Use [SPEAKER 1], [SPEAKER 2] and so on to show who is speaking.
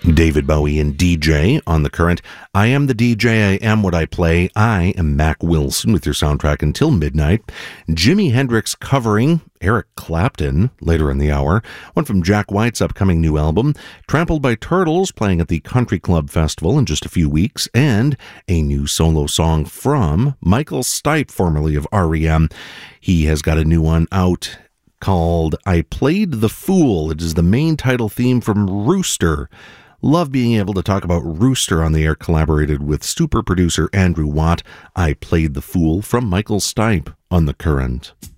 [SPEAKER 1] David Bowie and DJ on The Current. I am the DJ, I am what I play. I am Mac Wilson with your soundtrack until midnight. Jimi Hendrix covering Eric Clapton later in the hour. One from Jack White's upcoming new album. Trampled by Turtles playing at the Country Club Festival in just a few weeks. And a new solo song from Michael Stipe, formerly of R.E.M. He has got a new one out called I Played the Fool. It is the main title theme from Rooster. Love being able to talk about Rooster on the air. Collaborated with super producer Andrew Watt. I Played the Fool from Michael Stipe on The Current.